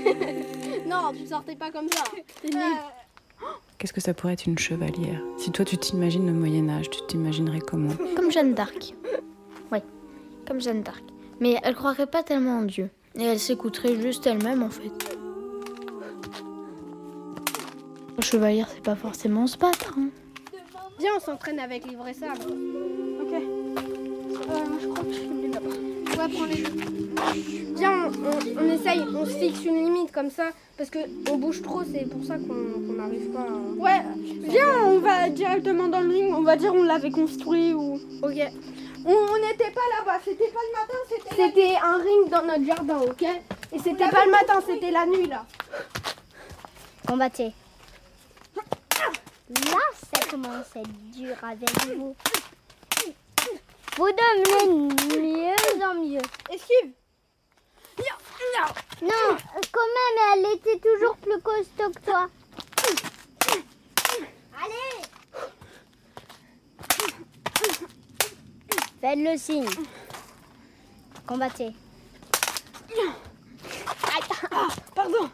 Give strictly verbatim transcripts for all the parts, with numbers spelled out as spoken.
Non, tu sortais pas comme ça. C'est nul. Qu'est-ce que ça pourrait être une chevalière? Si toi tu t'imagines le Moyen-Âge, tu t'imaginerais comment? Comme Jeanne d'Arc. Oui, comme Jeanne d'Arc. Mais elle croirait pas tellement en Dieu. Et elle s'écouterait juste elle-même en fait. Le chevalier, c'est pas forcément se battre. Hein. Viens, on s'entraîne avec les vrais sabres. Ok. Euh, je crois que je suis là-bas. Ouais, prends les deux. Viens, on, on, on essaye, on se fixe une limite comme ça. Parce qu'on bouge trop, c'est pour ça qu'on n'arrive pas à... Ouais, viens, on va directement dans le ring. On va dire on l'avait construit ou... Ok. On n'était pas là-bas, c'était pas le matin, c'était... C'était un ring dans notre jardin, ok? Et c'était pas le matin, c'était la nuit, là. Combattez. Là, ça commence à être dur avec vous. Vous devenez de mieux en mieux. Esquive. Non, quand même, elle était toujours plus costaud que toi. Allez! Faites le signe. Combattez. Ah, pardon.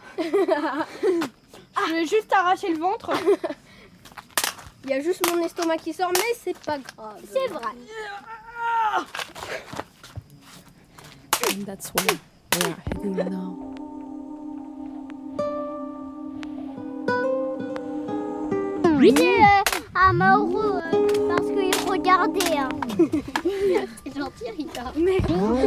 Je vais juste arracher le ventre. Il y a juste mon estomac qui sort, mais c'est pas grave. C'est vrai. And that's where we are heading now. C'est euh, amoureux euh, parce qu'il regardait. Hein. C'est gentil, Rita. Mais...